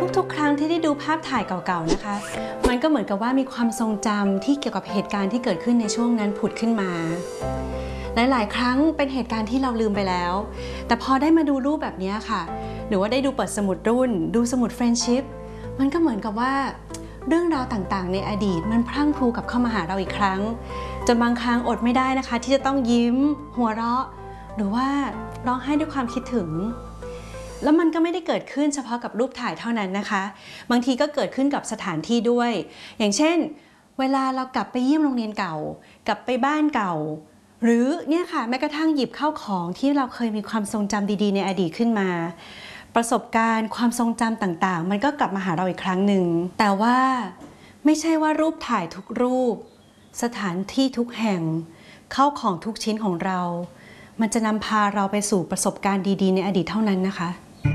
ทุกๆครั้งที่ได้ดูภาพถ่ายเก่าๆนะคะมันก็เหมือนกับว่ามีความทรงจำที่เกี่ยวกับเหตุการณ์ที่เกิดขึ้นในช่วงนั้นผุดขึ้นมาหลายๆครั้งเป็นเหตุการณ์ที่เราลืมไปแล้วแต่พอได้มาดูรูปแบบนี้ค่ะหรือว่าได้ดูเปิดสมุดรุ่นดูสมุดเฟรนด์ชิพมันก็เหมือนกับว่าเรื่องราวต่างๆในอดีตมันพรั่งพรูกลับเข้ามาหาเราอีกครั้งจนบางครั้งอดไม่ได้นะคะที่จะต้องยิ้มหัวเราะหรือว่าร้องไห้ด้วยความคิดถึงแล้วมันก็ไม่ได้เกิดขึ้นเฉพาะกับรูปถ่ายเท่านั้นนะคะบางทีก็เกิดขึ้นกับสถานที่ด้วยอย่างเช่นเวลาเรากลับไปเยี่ยมโรงเรียนเก่ากลับไปบ้านเก่าหรือเนี่ยค่ะแม้กระทั่งหยิบเข้าของที่เราเคยมีความทรงจำดีๆในอดีตขึ้นมาประสบการณ์ความทรงจำต่างๆมันก็กลับมาหาเราอีกครั้งหนึ่งแต่ว่าไม่ใช่ว่ารูปถ่ายทุกรูปสถานที่ทุกแห่งเข้าของทุกชิ้นของเรามันจะนำพาเราไปสู่ประสบการณ์ดีๆในอดีตเท่านั้นนะคะ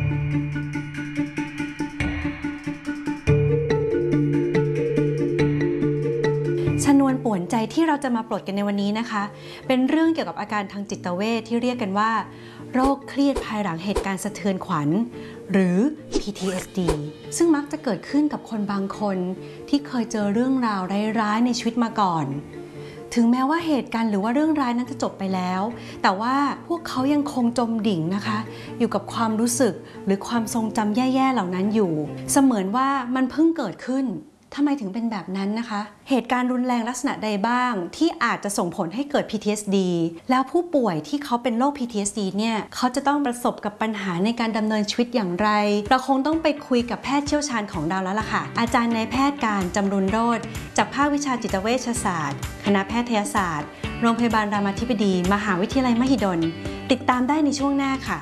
ชนวนป่วนใจที่เราจะมาปลดกันในวันนี้นะคะเป็นเรื่องเกี่ยวกับอาการทางจิตเวชที่เรียกกันว่าโรคเครียดภายหลังเหตุการณ์สะเทือนขวัญหรือ PTSD ซึ่งมักจะเกิดขึ้นกับคนบางคนที่เคยเจอเรื่องราวร้ายๆในชีวิตมาก่อนถึงแม้ว่าเหตุการณ์หรือว่าเรื่องร้ายนั้นจะจบไปแล้วแต่ว่าพวกเขายังคงจมดิ่งนะคะอยู่กับความรู้สึกหรือความทรงจำแย่ๆเหล่านั้นอยู่เสมือนว่ามันเพิ่งเกิดขึ้นทำไมถึงเป็นแบบนั้นนะคะเหตุการณ์รุนแรงลักษณะใดบ้างที่อาจจะส่งผลให้เกิด PTSD แล้วผู้ป่วยที่เขาเป็นโรค PTSD เนี่ยเขาจะต้องประสบกับปัญหาในการดำเนินชีวิตอย่างไรเราคงต้องไปคุยกับแพทย์เชี่ยวชาญของเราแล้วล่ะค่ะอาจารย์นายแพทย์การจำรุนโรจน์จากภาควิชาจิตเวชศาสตร์คณะแพทยศาสตร์โรงพยาบาลรามาธิบดีมหาวิทยาลัยมหิดลติดตามได้ในช่วงหน้าค่ะ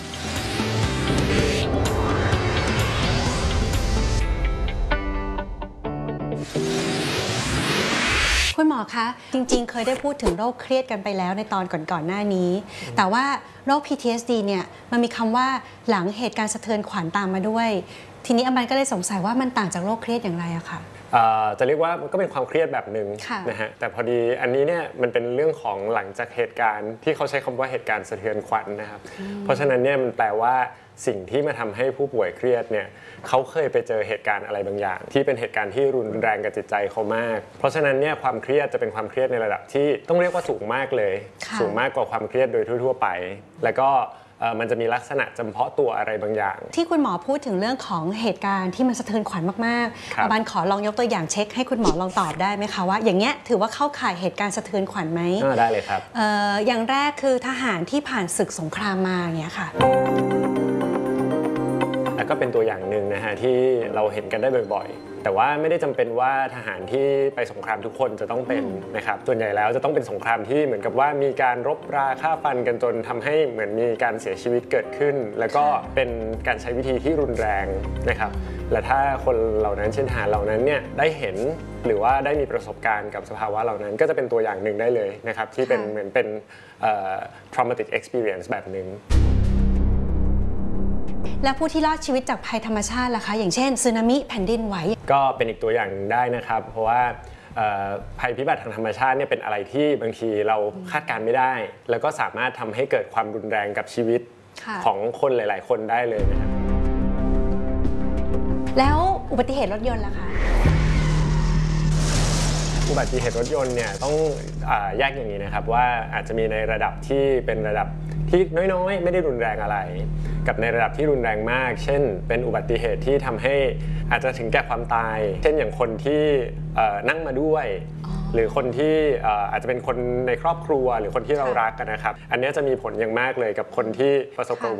คุณหมอคะจริงๆเคยได้พูดถึงโรคเครียดกันไปแล้วในตอนก่อนๆหน้านี้แต่ว่าโรค PTSD เนี่ยมันมีคำว่าหลังเหตุการณ์สะเทือนขวัญตามมาด้วยทีนี้อมันก็เลยสงสัยว่ามันต่างจากโรคเครียดอย่างไรอะค่ะจะเรียกว่ามันก็เป็นความเครียดแบบหนึ่งนะฮะแต่พอดีอันนี้เนี่ยมันเป็นเรื่องของหลังจากเหตุการณ์ที่เขาใช้คำว่าเหตุการณ์สะเทือนขวัญนะครับเพราะฉะนั้นเนี่ยมันแปลว่าสิ่งที่มาทำให้ผู้ป่วยเครียดเนี่ยเขาเคยไปเจอเหตุการณ์อะไรบางอย่างที่เป็นเหตุการณ์ที่รุนแรงกับจิตใจเขามากเพราะฉะนั้นเนี่ยความเครียดจะเป็นความเครียดในระดับที่ต้องเรียกว่าสูงมากเลยสูงมากกว่าความเครียดโดยทั่วๆไปแล้วก็มันจะมีลักษณะจำเพาะตัวอะไรบางอย่างที่คุณหมอพูดถึงเรื่องของเหตุการณ์ที่มันสะเทือนขวัญมากๆบันขอลองยกตัวอย่างเช็คให้คุณหมอลองตอบได้ไหมคะว่าอย่างเงี้ยถือว่าเข้าข่ายเหตุการณ์สะเทือนขวัญไหมได้เลยครับอย่างแรกคือทหารที่ผ่านศึกสงครามมาอย่างเงี้ยค่ะแล้วก็เป็นตัวอย่างหนึ่งนะฮะที่เราเห็นกันได้บ่อยๆแต่ว่าไม่ได้จำเป็นว่าทหารที่ไปสงครามทุกคนจะต้องเป็นนะครับส่วนใหญ่แล้วจะต้องเป็นสงครามที่เหมือนกับว่ามีการรบราฆ่าฟันกันจนทำให้เหมือนมีการเสียชีวิตเกิดขึ้นแล้วก็เป็นการใช้วิธีที่รุนแรงนะครับและถ้าคนเหล่านั้นเช่นทหารเหล่านั้นเนี่ยได้เห็นหรือว่าได้มีประสบการณ์กับสภาวะเหล่านั้นก็จะเป็นตัวอย่างหนึ่งได้เลยนะครับที่เป็นเหมือนเป็นtraumatic experience แบบหนึ่งและผู้ที่รอดชีวิตจากภัยธรรมชาติล่ะคะอย่างเช่นสึนามิแผ่นดินไหวก็เป็นอีกตัวอย่างได้นะครับเพราะว่าภัยพิบัติทางธรรมชาติเนี่ยเป็นอะไรที่บางทีเราคาดการณ์ไม่ได้แล้วก็สามารถทำให้เกิดความรุนแรงกับชีวิตของคนหลายๆคนได้เลยนะครับแล้วอุบัติเหตุรถยนต์ล่ะคะอุบัติเหตุรถยนต์เนี่ยต้องแยกอย่างนี้นะครับว่าอาจจะมีในระดับที่เป็นระดับที่น้อยๆไม่ได้รุนแรงอะไรกับในระดับที่รุนแรงมากเช่นเป็นอุบัติเหตุที่ทำให้อาจจะถึงแก่ความตายเช่นอย่างคนที่นั่งมาด้วยหรือคนที่อาจจะเป็นคนในครอบครัวหรือคนที่เรารักกันนะครับอันนี้จะมีผลอย่างมากเลยกับคนที่ประสบ